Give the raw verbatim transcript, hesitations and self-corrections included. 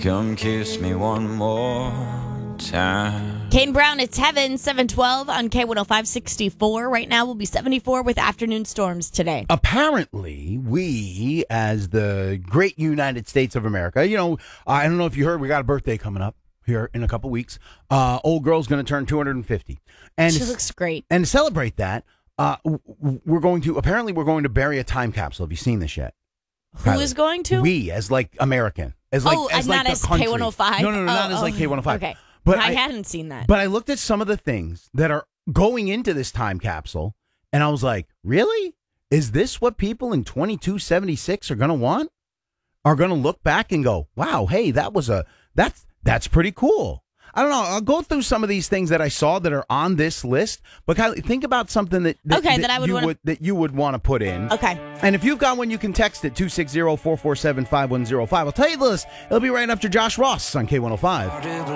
Come kiss me one more time. Kane Brown, it's Heaven, seven twelve on K one oh five sixty-four. Right now we'll be seventy-four with afternoon storms today. Apparently, we, as the great United States of America, you know, I don't know if you heard, we got a birthday coming up here in a couple weeks. Uh, old girl's going to turn two hundred fifty. And She looks great. And to celebrate that, uh, we're going to, apparently we're going to bury a time capsule. Have you seen this yet? Who Kylie. is going to? We, as like American. As like, oh, as like not the as country. K one oh five? No, no, no, oh, not oh, as like K one oh five. Okay. But I, I hadn't seen that. But I looked at some of the things that are going into this time capsule, and I was like, really? Is this what people in twenty-two seventy-six are going to want? Are going to look back and go, wow, hey, that was a, that's, that's pretty cool. I don't know. I'll go through some of these things that I saw that are on this list, but Kylie, think about something that, that, Okay, that, that I would you wanna- would that you would want to put in. Okay. And if you've got one, you can text it two six zero, four four seven, five one zero five. I'll tell you the list. It'll be right after Josh Ross on K one oh five.